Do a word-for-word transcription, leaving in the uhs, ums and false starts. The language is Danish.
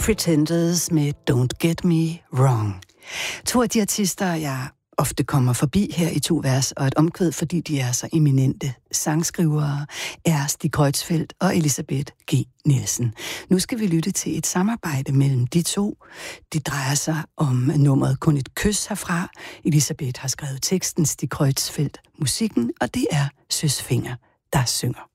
Pretenders med Don't Get Me Wrong. To af de artister, jeg ofte kommer forbi her i To Vers og et omkvæd, fordi de er så eminente sangskrivere, er Stig Kreutzfeldt og Elisabeth G. Nielsen. Nu skal vi lytte til et samarbejde mellem de to. Det drejer sig om nummeret Kun et kys herfra. Elisabeth har skrevet teksten, Stig Kreutzfeldt musikken, og det er Søs Fenger, der synger.